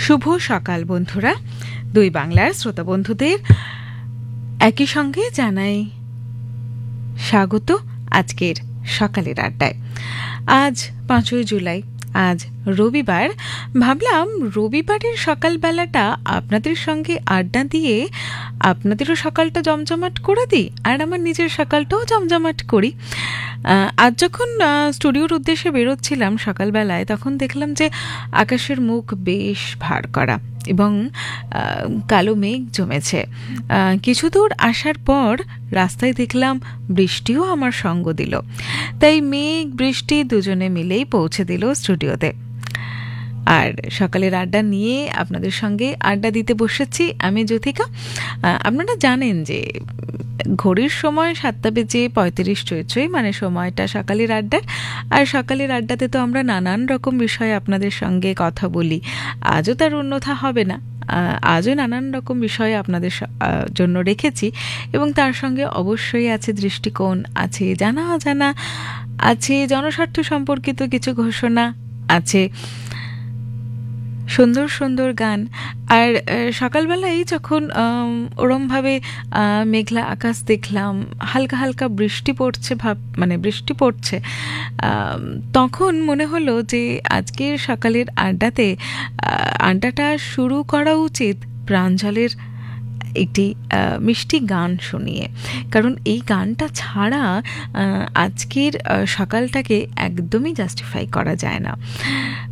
শুভ সকাল বন্ধুরা, দুই বাংলার শ্রোতা বন্ধুদের একই সঙ্গে জানাই স্বাগত আজকের সকালের আড্ডায়। আজ 5ই জুলাই, আজ রবিবার। ভাবলাম রবিবারের সকালবেলাটা আপনাদের সঙ্গে আড্ডা দিয়ে আপনাদেরও সকালটা জমজমাট করে দিই, আর আমার নিজের সকালটাও জমজমাট করি। আজ যখন স্টুডিওর উদ্দেশ্যে বেরোচ্ছিলাম সকালবেলায়, তখন দেখলাম যে আকাশের মুখ বেশ ভার করা এবং কালো মেঘ জমেছে। কিছু দূর আসার পর রাস্তায় দেখলাম বৃষ্টিও আমার সঙ্গ দিল। তাই মেঘ বৃষ্টি দুজনে মিলেই পৌঁছে দিল স্টুডিওতে। আর সকালের আড্ডা নিয়ে আপনাদের সঙ্গে আড্ডা দিতে বসেছি আমি, জ্যোতিকা। আপনারা জানেন যে ঘড়ির সময় 7:35 মানে সময়টা সকালের আড্ডার। আর সকালের আড্ডাতে তো আমরা নানান রকম বিষয়ে আপনাদের সঙ্গে কথা বলি। আজও তার অন্যথা হবে না। আজও নানান রকম বিষয়ে আপনাদের জন্য রেখেছি, এবং তার সঙ্গে অবশ্যই আছে দৃষ্টিকোণ, আছে জানা অজানা, আছে জনস্বার্থ সম্পর্কিত কিছু ঘোষণা, আছে সুন্দর সুন্দর গান। আর সকালবেলায় যখন ওরমভাবে মেঘলা আকাশ দেখলাম, হালকা হালকা বৃষ্টি পড়ছে, বৃষ্টি পড়ছে, তখন মনে হলো যে আজকের সকালের আড্ডাটা শুরু করা উচিত প্রাঞ্জলের একটি মিষ্টি গান শুনিয়ে। কারণ এই গানটা ছাড়া আজকের সকালটাকে একদমই জাস্টিফাই করা যায় না।